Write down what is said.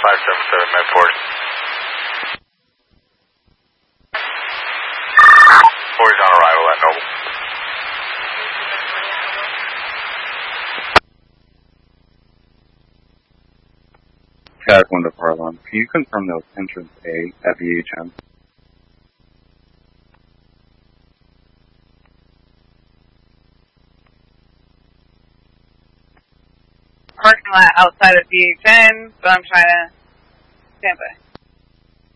577 Medport. 40's on arrival at Noble. Cat 1 to Parlon. Can you confirm that was entrance A at VHM? Parking lot outside of VHN, but I'm trying to stand by.